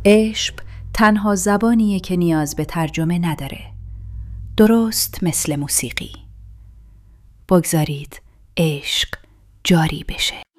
عشق تنها زبانیه که نیاز به ترجمه نداره. درست مثل موسیقی. بگذارید عشق جاری بشه.